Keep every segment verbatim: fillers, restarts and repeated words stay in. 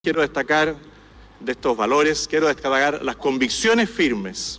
Quiero destacar de estos valores, quiero destacar las convicciones firmes.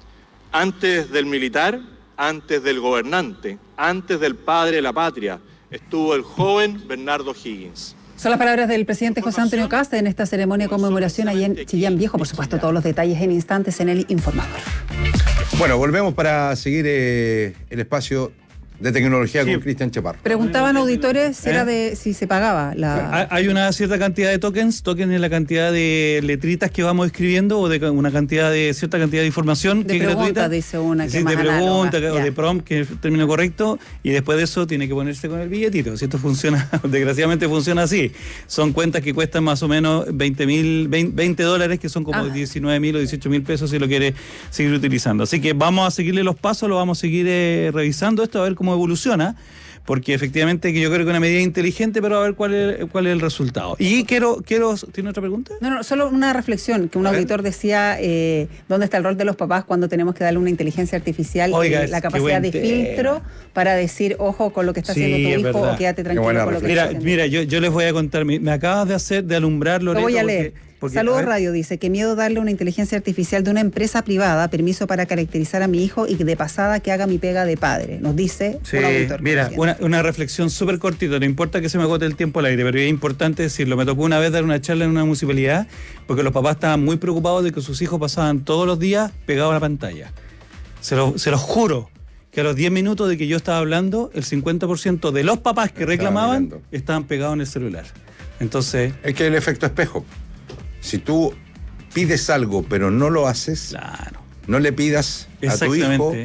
Antes del militar, antes del gobernante, antes del padre de la patria, estuvo el joven Bernardo O'Higgins. Son las palabras del presidente José Antonio Kast en esta ceremonia de conmemoración allí en Chillán Viejo. Por supuesto, todos los detalles en instantes en el Informador. Bueno, volvemos para seguir eh, el espacio de tecnología sí. con Cristian Chaparro. Preguntaban auditores si, ¿Eh? era de, si se pagaba la... Hay una cierta cantidad de tokens, tokens es la cantidad de letritas que vamos escribiendo o de una cantidad de cierta cantidad de información de que pregunta, es gratuita. Dice una que sí, es más de pregunta análoga. o de prompt, que es el término correcto, y después de eso tiene que ponerse con el billetito. Si esto funciona, desgraciadamente funciona así. Son cuentas que cuestan más o menos veinte mil, veinte dólares, que son como ah. diecinueve mil o dieciocho mil pesos si lo quiere seguir utilizando. Así que vamos a seguirle los pasos, lo vamos a seguir eh, revisando esto, a ver cómo evoluciona. Porque efectivamente que yo creo que una medida inteligente, pero a ver cuál es, cuál es el resultado. Y quiero, quiero, ¿tiene otra pregunta? No, no, solo una reflexión, que un auditor decía, eh, ¿dónde está el rol de los papás cuando tenemos que darle una inteligencia artificial Oiga, eh, la capacidad de filtro para decir, ojo con lo que está sí, haciendo tu hijo verdad. o quédate tranquilo con lo que mira, está haciendo? Mira, yo, yo les voy a contar, me, me acabas de hacer, de alumbrar, Loreto. Lo voy a leer. Porque, porque, Saludos Radio dice, que miedo darle una inteligencia artificial de una empresa privada, permiso para caracterizar a mi hijo y de pasada que haga mi pega de padre, nos dice sí, un auditor. Mira, una, una reflexión súper cortita, no importa que se me agote el tiempo al aire, pero es importante decirlo. Me tocó una vez dar una charla en una municipalidad porque los papás estaban muy preocupados de que sus hijos pasaban todos los días pegados a la pantalla. Se lo, se los juro que a los diez minutos de que yo estaba hablando, el cincuenta por ciento de los papás que reclamaban estaban pegados en el celular. Entonces... Es que el efecto espejo. Si tú pides algo pero no lo haces, claro. no le pidas a tu hijo.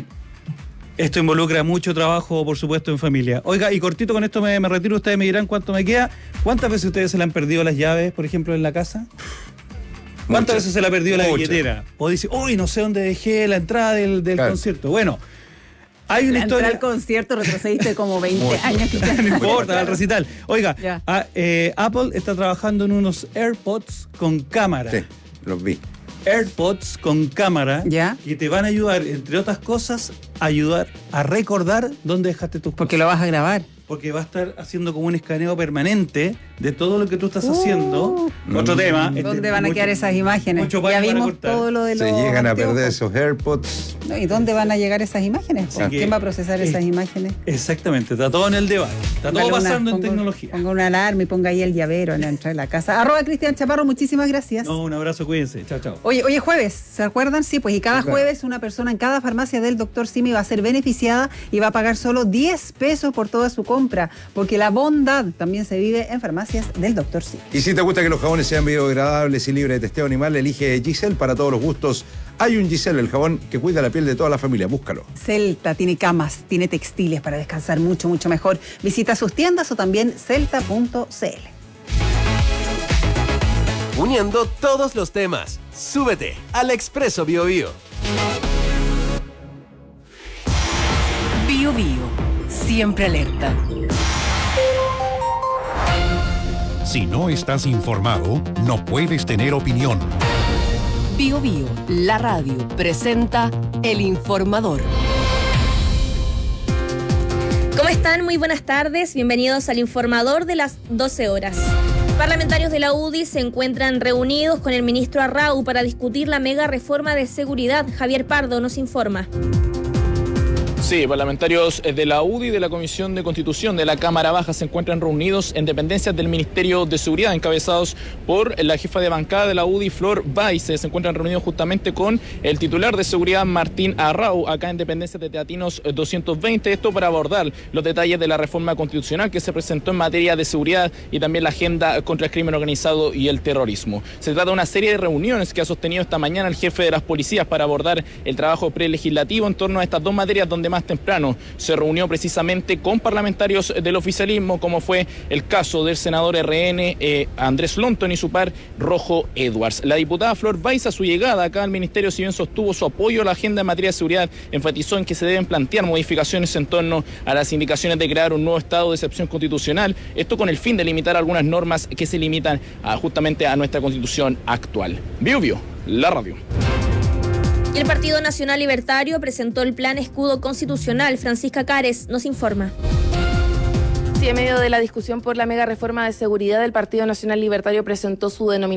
Esto involucra mucho trabajo, por supuesto, en familia. Oiga, y cortito con esto me, me retiro, ustedes me dirán cuánto me queda. ¿Cuántas veces ustedes se le han perdido las llaves, por ejemplo, en la casa? ¿Cuántas Muchas. veces se le ha perdido la Muchas. billetera? O dice, uy, no sé dónde dejé la entrada del, del claro. concierto. Bueno, hay una la historia... al concierto retrocediste como veinte años. No importa, al recital. Oiga, a, eh, Apple está trabajando en unos AirPods con cámara. Sí, los vi. AirPods con cámara ¿Ya? que te van a ayudar, entre otras cosas, a ayudar a recordar dónde dejaste tus cosas. Porque lo vas a grabar. Porque va a estar haciendo como un escaneo permanente de todo lo que tú estás uh, haciendo. Otro mm, tema. ¿Dónde este, van a mucho, quedar esas imágenes? Ya vimos todo lo de los... Se llegan a anteojos. perder esos AirPods. No, ¿y dónde van a llegar esas imágenes? Sí. ¿Quién va a procesar esas imágenes? Exactamente, está todo en el debate. Está todo Vale pasando una, en pongo, tecnología. Ponga una alarma y ponga ahí el llavero en la entrada de la casa. Arroba Cristian Chaparro, muchísimas gracias. No, un abrazo, cuídense. Chao, chao. Oye, oye, jueves, ¿se acuerdan? Sí, pues y cada claro. jueves una persona en cada farmacia del doctor Simi va a ser beneficiada y va a pagar solo diez pesos por toda su compra, porque la bondad también se vive en farmacias del doctor Simi. Y si te gusta que los jabones sean biodegradables y libres de testeo animal, elige Giselle para todos los gustos. Hay un Giselle, el jabón que cuida la piel de toda la familia. Búscalo. Celta tiene camas, tiene textiles para descansar mucho, mucho mejor. Visita sus tiendas o también celta punto c l. Uniendo todos los temas. Súbete al Expreso Bio Bio. Bio Bio. Siempre alerta. Si no estás informado, no puedes tener opinión. Bio Bio, la radio, presenta El Informador. ¿Cómo están? Muy buenas tardes. Bienvenidos al Informador de las doce horas. Parlamentarios de la U D I se encuentran reunidos con el ministro Arrau para discutir la mega reforma de seguridad. Javier Pardo nos informa. Sí, parlamentarios de la U D I y de la Comisión de Constitución de la Cámara Baja se encuentran reunidos en dependencias del Ministerio de Seguridad, encabezados por la jefa de bancada de la U D I, Flor Báez. Se encuentran reunidos justamente con el titular de Seguridad, Martín Arrau, acá en dependencias de Teatinos doscientos veinte. Esto para abordar los detalles de la reforma constitucional que se presentó en materia de seguridad y también la agenda contra el crimen organizado y el terrorismo. Se trata de una serie de reuniones que ha sostenido esta mañana el jefe de las policías para abordar el trabajo prelegislativo en torno a estas dos materias, donde más temprano se reunió precisamente con parlamentarios del oficialismo, como fue el caso del senador R N eh, Andrés Lonton y su par Rojo Edwards. La diputada Flor Báez, a su llegada acá al ministerio, si bien sostuvo su apoyo a la agenda en materia de seguridad, enfatizó en que se deben plantear modificaciones en torno a las indicaciones de crear un nuevo estado de excepción constitucional, esto con el fin de limitar algunas normas que se limitan a, justamente a nuestra constitución actual. Bio Bio, la radio. Y el Partido Nacional Libertario presentó el Plan Escudo Constitucional. Francisca Cares nos informa. Sí, en medio de la discusión por la mega reforma de seguridad, el Partido Nacional Libertario presentó su denominación